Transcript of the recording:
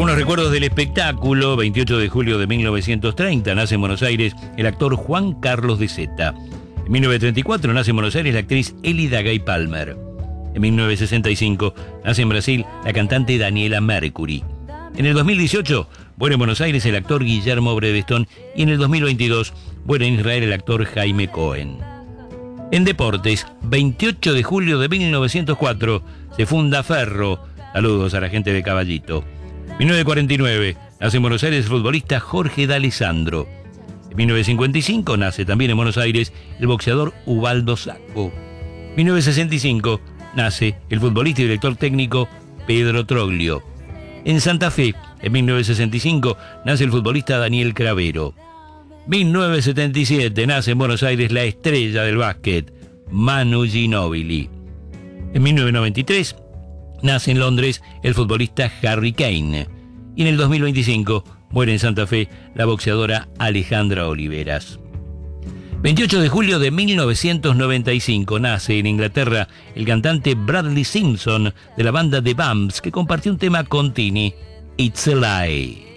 Algunos recuerdos del espectáculo. 28 de julio de 1930 nace en Buenos Aires el actor Juan Carlos de Zeta. En 1934 nace en Buenos Aires la actriz Elida Gay Palmer. En 1965 nace en Brasil la cantante Daniela Mercury. En el 2018 muere en Buenos Aires el actor Guillermo Brevestón y en el 2022 muere en Israel el actor Jaime Cohen. En deportes, 28 de julio de 1904 se funda Ferro. Saludos a la gente de Caballito. 1949 nace en Buenos Aires el futbolista Jorge D'Alessandro. En 1955 nace también en Buenos Aires el boxeador Ubaldo Sacco. En 1965 nace el futbolista y director técnico Pedro Troglio. En Santa Fe, en 1965, nace el futbolista Daniel Cravero. 1977 nace en Buenos Aires la estrella del básquet, Manu Ginóbili. En 1993 nace en Londres el futbolista Harry Kane. Y en el 2025 muere en Santa Fe la boxeadora Alejandra Oliveras. 28 de julio de 1995 nace en Inglaterra el cantante Bradley Simpson de la banda The Bumps, que compartió un tema con Tini, It's a Lie.